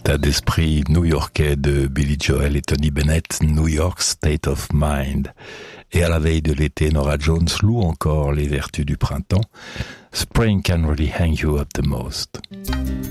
état d'esprit new-yorkais de Billy Joel et Tony Bennett, New York State of Mind. Et à la veille de l'été, Norah Jones loue encore les vertus du printemps. Spring can really hang you up the most.